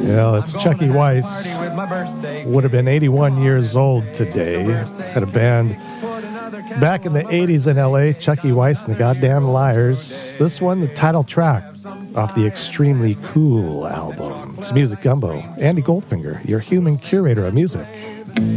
Yeah, it's Chucky Weiss. Would have been 81 years old today. Had a band back in the 80s in LA, Chucky Weiss and the Goddamn Liars. This one, the title track off the Extremely Cool album. It's Music Gumbo. Andy Goldfinger, your human curator of music.